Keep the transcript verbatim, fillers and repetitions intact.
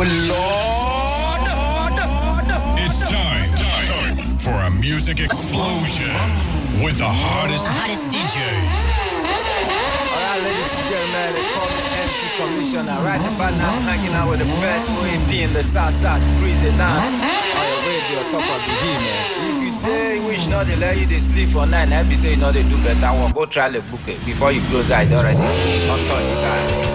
Lord. It's time, time for a music explosion with the hottest, hottest D J. Alright, ladies and gentlemen, they call me M C Commissioner. Right about now, I'm hanging out with the best O A P in the South Side, Crazy Lamps. On your radio, top of the hill, man. If you say you wish not to let you they sleep for night, let me say you know they do better. I will go try the book it before you close eye. Already sleep. Don't touch the time.